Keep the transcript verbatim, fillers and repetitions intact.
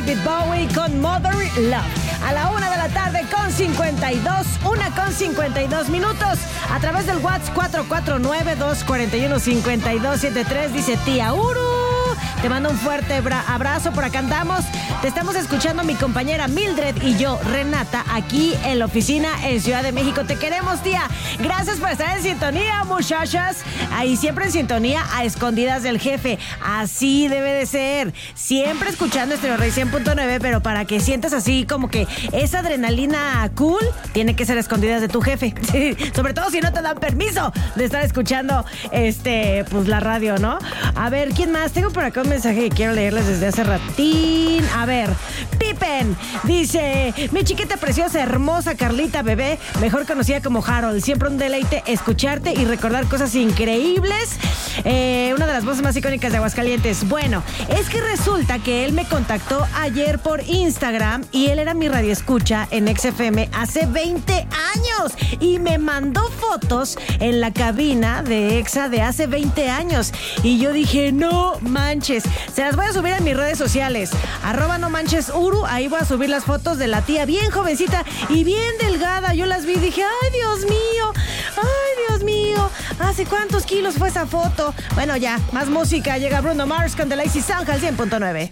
David Bowie con Mother Love. A la una de la tarde con cincuenta y dos, una con cincuenta y dos minutos. A través del WhatsApp cuatro cuatro nueve, dos cuatro uno, cinco dos siete tres dice tía Uru. Te mando un fuerte bra- abrazo, por acá andamos. Te estamos escuchando mi compañera Mildred y yo, Renata, aquí en la oficina en Ciudad de México. Te queremos, tía. Gracias por estar en sintonía, muchachas. Ahí siempre en sintonía, a escondidas del jefe. Así debe de ser. Siempre escuchando Stereo Rey cien punto nueve, pero para que sientas así como que esa adrenalina cool, tiene que ser escondidas de tu jefe. Sí, sobre todo si no te dan permiso de estar escuchando este, pues la radio, ¿no? A ver, ¿quién más? Tengo por acá un mensaje que quiero leerles desde hace ratín. A ver, Pippen dice: mi chiquita preciosa, hermosa Carlita bebé, mejor conocida como Harold. Siempre un deleite escucharte y recordar cosas increíbles. Eh, una de las voces más icónicas de Aguascalientes. Bueno, es que resulta que él me contactó ayer por Instagram y él era mi radioescucha en X F M hace veinte años y me mandó fotos en la cabina de Exa de hace veinte años. Y yo dije, no manches, se las voy a subir a mis redes sociales, arroba no manches Uru. Ahí voy a subir las fotos de la tía bien jovencita y bien delgada. Yo las vi y dije, ay Dios mío, ay Dios mío, ¿hace cuántos kilos fue esa foto? Bueno, ya, más música. Llega Bruno Mars con The Lazy Sound al cien punto nueve.